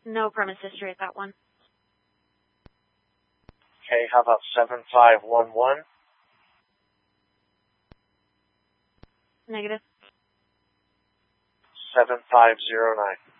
No premise history at that one. Okay, how about 7511? Negative. 7509.